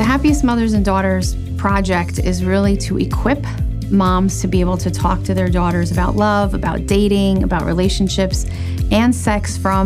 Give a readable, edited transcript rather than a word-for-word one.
Happiest Mothers and Daughters project is really to equip moms to be able to talk to their daughters about love, about dating, about relationships, and sex from